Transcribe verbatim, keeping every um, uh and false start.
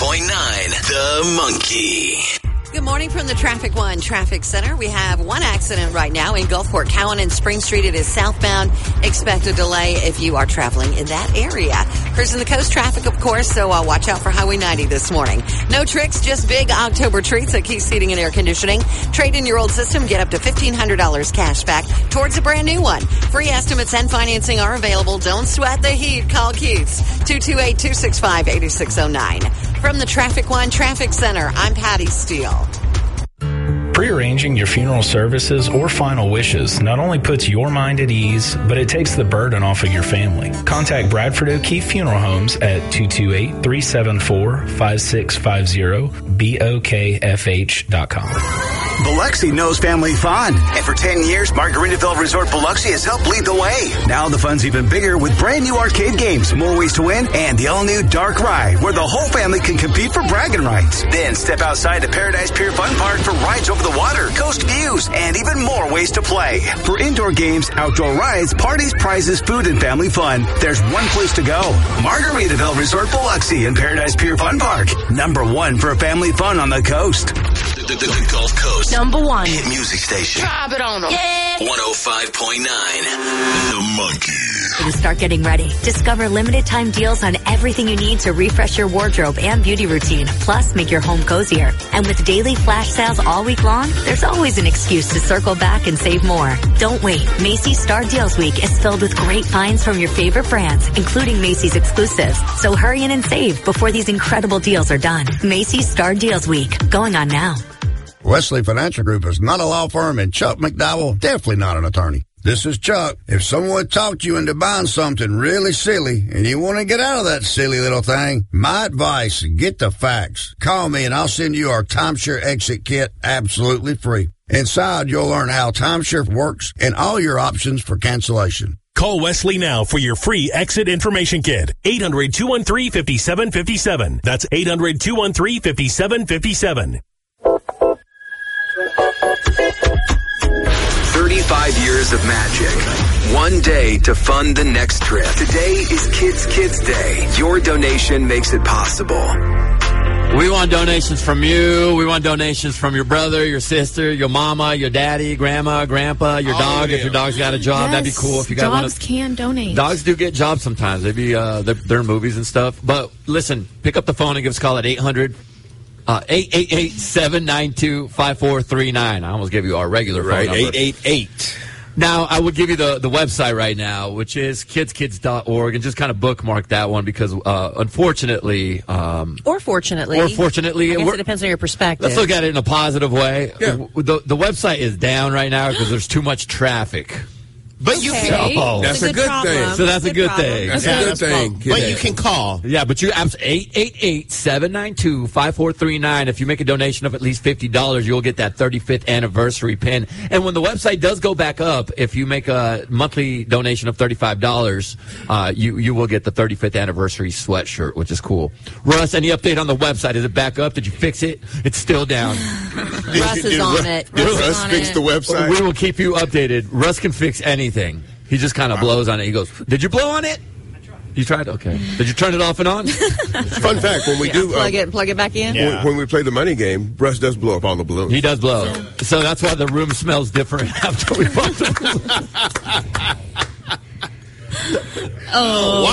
point nine, The Monkey. Good morning from the Traffic One Traffic Center. We have one accident right now in Gulfport, Cowan and Spring Street. It is southbound. Expect a delay if you are traveling in that area. Cruising the coast traffic, of course, so uh, watch out for Highway ninety this morning. No tricks, just big October treats at Keith's Heating and Air Conditioning. Trade in your old system, get up to fifteen hundred dollars cash back towards a brand new one. Free estimates and financing are available. Don't sweat the heat. Call Keith's, two two eight, two six five, eight six zero nine. From the Traffic One Traffic Center, I'm Patty Steele. Prearranging your funeral services or final wishes not only puts your mind at ease, but it takes the burden off of your family. Contact Bradford O'Keefe Funeral Homes at two two eight, three seven four, five six five zero, B O K F H dot com. Biloxi knows family fun. And for ten years, Margaritaville Resort Biloxi has helped lead the way. Now the fun's even bigger with brand new arcade games, more ways to win, and the all-new Dark Ride, where the whole family can compete for bragging rights. Then step outside to Paradise Pier Fun Park for rides over the water, coast views, and even more ways to play. For indoor games, outdoor rides, parties, prizes, food, and family fun, there's one place to go. Margaritaville Resort Biloxi and Paradise Pier Fun Park. Number one for family fun on the coast. The, the, the Gulf Coast. Number one. Hit music station. Drop it on them. Yeah. one oh five point nine. The Monkey. To start getting ready, discover limited time deals on everything you need to refresh your wardrobe and beauty routine. Plus, make your home cozier. And with daily flash sales all week long, there's always an excuse to circle back and save more. Don't wait. Macy's Star Deals Week is filled with great finds from your favorite brands, including Macy's exclusives. So hurry in and save before these incredible deals are done. Macy's Star Deals Week. Going on now. Wesley Financial Group is not a law firm, and Chuck McDowell, definitely not an attorney. This is Chuck. If someone talked you into buying something really silly and you want to get out of that silly little thing, my advice, get the facts. Call me and I'll send you our timeshare exit kit absolutely free. Inside, you'll learn how timeshare works and all your options for cancellation. Call Wesley now for your free exit information kit. eight hundred, two one three, five seven five seven. That's eight hundred, two one three, five seven five seven. thirty-five years of magic. One day to fund the next trip. Today is Kids Kids Day. Your donation makes it possible. We want donations from you. We want donations from your brother, your sister, your mama, your daddy, grandma, grandpa, your dog. If your dog's got a job, Yes, that'd be cool. If you got one, dogs can donate. Dogs do get jobs sometimes. They be uh, they're, they're in movies and stuff. But listen, pick up the phone and give us a call at eight hundred, eight eight eight, seven nine two, five four three nine. I almost gave you our regular right, phone number. eight eight eight. Now, I would give you the, the website right now, which is kids kids dot org, and just kind of bookmark that one because, uh, unfortunately... Um, or fortunately. Or fortunately. I guess it depends on your perspective. Let's look at it in a positive way. Yeah. The, the website is down right now because there's too much traffic. But you Okay. can. Oh. That's a It's a good, good thing. problem. So that's a good problem. thing. That's Okay. a good thing. But you can call. Yeah, but you abs eight eight eight, seven nine two, five four three nine. If you make a donation of at least fifty dollars, you'll get that thirty-fifth anniversary pin. And when the website does go back up, if you make a monthly donation of thirty-five dollars, uh, you, you will get the thirty-fifth anniversary sweatshirt, which is cool. Russ, any update on the website? Is it back up? Did you fix it? It's still down. Russ is on it. Did Russ is Russ on fix it. the website? We will keep you updated. Russ can fix anything. He just kind of blows on it. He goes, did you blow on it? You tried? Okay. Did you turn it off and on? Fun fact, when we Yeah, do... plug uh, it, plug it back in. when, when we play the money game, Russ does blow up all the balloons. He does blow. So that's why the room smells different after we pop the balloons. Oh.